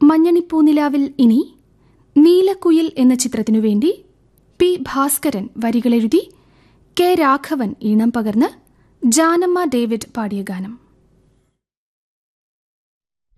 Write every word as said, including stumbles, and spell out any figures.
മഞ്ഞണിപ്പൂനിലാവിൽ ഇനി നീലക്കുയിൽ എന്ന ചിത്രത്തിനു വേണ്ടി പി ഭാസ്കരൻ വരികളെഴുതി കെ രാഘവൻ ഈണം പകർന്ന് ജാനമ്മ ഡേവിഡ് പാടിയ ഗാനം.